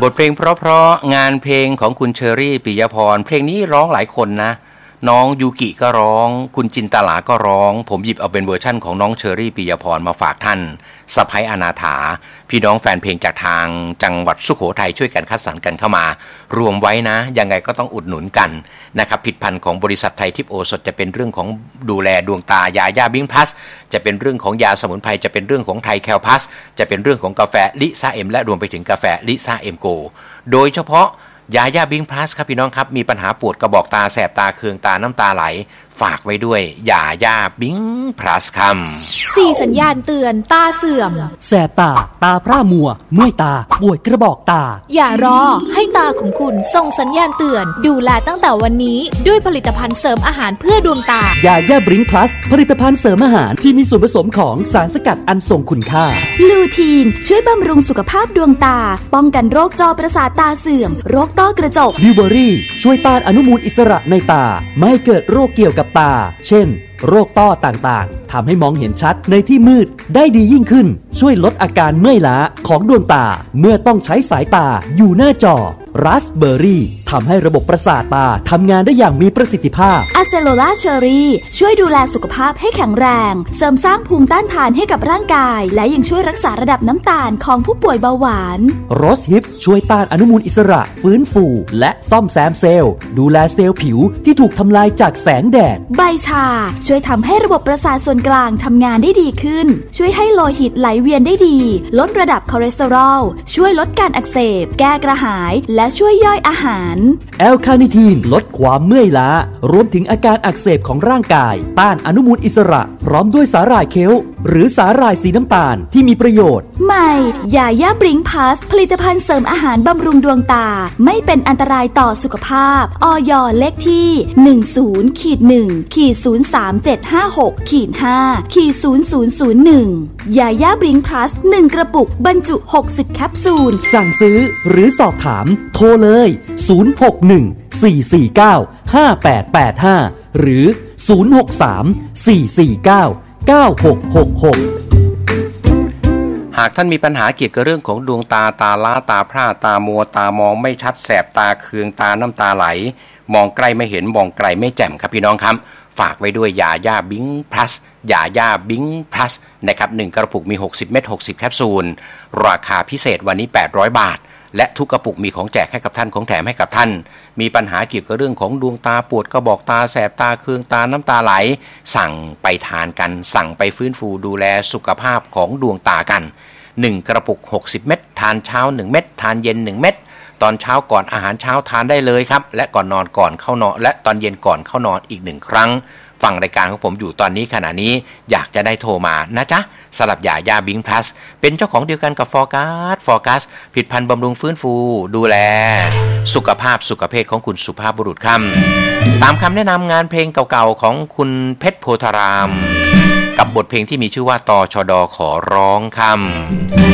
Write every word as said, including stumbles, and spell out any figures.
บทเพลงเพราะๆงานเพลงของคุณเชอรี่ปิยพรเพลงนี้ร้องหลายคนนะน้องยูกิก็ร้องคุณจินตลาก็ร้องผมหยิบเอาเป็นเวอร์ชั่นของน้องเชอรี่ปิยพรมาฝากท่านสะใภ้อนาถาพี่น้องแฟนเพลงจากทางจังหวัดสุโขทัยช่วยกันคัดสรรกันเข้ามารวมไว้นะยังไงก็ต้องอุดหนุนกันนะครับผลิตภัณฑ์ของบริษัทไทยทิพย์โอสถจะเป็นเรื่องของดูแลดวงตายาย่าบิ้งพลัสจะเป็นเรื่องของยาสมุนไพรจะเป็นเรื่องของไทยแคลพลัสจะเป็นเรื่องของกาแฟลิซ่าเอ็มและรวมไปถึงกาแฟลิซ่าเอ็มโกโดยเฉพาะยาย่าบิ้งพลัสครับพี่น้องครับมีปัญหาปวดกระบอกตาแสบตาเคืองตาน้ำตาไหลฝากไว้ด้วยยาย่าบิ้งพลัสคำสี่สัญญาณเตือนตาเสื่อมแสบตาตาพร่ามัวเมื่อยตาปวดกระบอกตาอย่ารอให้ตาของคุณส่งสัญญาณเตือนดูแลตั้งแต่วันนี้ด้วยผลิตภัณฑ์เสริมอาหารเพื่อดวงตายาย่าบิ้งพลัสผลิตภัณฑ์เสริมอาหารที่มีส่วนผสมของสารสกัดอันทรงคุณค่าลูทีนช่วยบำรุงสุขภาพดวงตาป้องกันโรคจอประสาทตาเสื่อมโรคต้อกระจกบิวเบอรี่ช่วยต้านอนุมูลอิสระในตาไม่ให้เกิดโรคเกี่ยวกับตาเช่นโรคต้อต่างๆทำให้มองเห็นชัดในที่มืดได้ดียิ่งขึ้นช่วยลดอาการเมื่อยล้าของดวงตาเมื่อต้องใช้สายตาอยู่หน้าจอราสเบอร์รี่ทำให้ระบบประสาทตาทำงานได้อย่างมีประสิทธิภาพอะเซโลล่าเชอรี่ช่วยดูแลสุขภาพให้แข็งแรงเสริมสร้างภูมิต้านทานให้กับร่างกายและยังช่วยรักษาระดับน้ำตาลของผู้ป่วยเบาหวานโรสฮิปช่วยต้านอนุมูลอิสระฟื้นฟูและซ่อมแซมเซลล์ดูแลเซลล์ผิวที่ถูกทำลายจากแสงแดดใบชาช่วยทำให้ระบบประสาทส่วนกลางทำงานได้ดีขึ้นช่วยให้โลหิตไหลเวียนได้ดีลดระดับคอเลสเตอรอลช่วยลดการอักเสบแก้กระหายและช่วยย่อยอาหารแอลคาเนทีนลดความเมื่อยล้ารวมถึงอาการอักเสบของร่างกายต้านอนุมูลอิสระพร้อมด้วยสาหร่ายเคลหรือสาหร่ายสีน้ำตาลที่มีประโยชน์ใหม่ยาย่าบริงพลัสผลิตภัณฑ์เสริมอาหารบำรุงดวงตาไม่เป็นอันตรายต่อสุขภาพอย.เลขที่ หนึ่ง ศูนย์ หนึ่ง ศูนย์ สาม เจ็ด ห้า หก ห้า ศูนย์ ศูนย์ ศูนย์ หนึ่ง ยาย่าบริงพลัสหนึ่งกระปุกบรรจุหกสิบแคปซูลสั่งซื้อหรือสอบถามโทรเลยศูนย์ หก หนึ่ง สี่ สี่ เก้า ห้า แปด แปด ห้าหรือศูนย์ หก สาม สี่ สี่ เก้า เก้า หก หก หกหากท่านมีปัญหาเกี่ยวกับเรื่องของดวงตาตาล้าตาพร่าตามัวตามองไม่ชัดแสบตาเคืองตาน้ำตาไหลมองใกล้ไม่เห็นมองไกลไม่แจ่มครับพี่น้องครับฝากไว้ด้วยยาย่าบิ้งพลัสยาย่าบิ้งพลัสนะครับหนึ่งกระปุกมีหกสิบเม็ดหกสิบแคปซูลราคาพิเศษวันนี้แปดร้อยบาทและทุกกระปุกมีของแจกให้กับท่านของแถมให้กับท่านมีปัญหาเกี่ยวกับเรื่องของดวงตาปวดกระบอกตาแสบตาเคืองตาน้ำตาไหลสั่งไปทานกันสั่งไปฟื้นฟูดูแลสุขภาพของดวงตากันหนึ่งกระปุกหกสิบเม็ดทานเช้าหนึ่งเม็ดทานเย็นหนึ่งเม็ดตอนเช้าก่อนอาหารเช้าทานได้เลยครับและก่อนนอนก่อนเข้านอนและตอนเย็นก่อนเข้านอนอีกหนึ่งครั้งฟังรายการของผมอยู่ตอนนี้ขณะนี้อยากจะได้โทรมานะจ๊ะสำหรับยาย่าบิ้งพลัสเป็นเจ้าของเดียวกันกับฟอร์กัสฟอร์กัสผลิตภัณฑ์บำรุงฟื้นฟูดูแลสุขภาพสุขภาพของคุณสุภาพบุรุษคำตามคำแนะนำงานเพลงเก่าๆของคุณเพชรโพธารามกับบทเพลงที่มีชื่อว่าตชด.ขอร้องคำ